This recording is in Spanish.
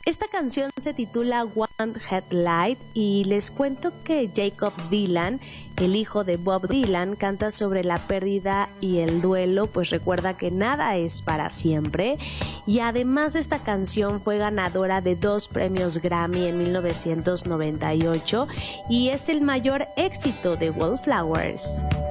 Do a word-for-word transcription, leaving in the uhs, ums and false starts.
Esta canción se titula One Headlight y les cuento que Jakob Dylan, el hijo de Bob Dylan, canta sobre la pérdida y el duelo, pues recuerda que nada es para siempre. Y además esta canción fue ganadora de dos premios Grammy en mil novecientos noventa y ocho y es el mayor éxito de Wallflowers.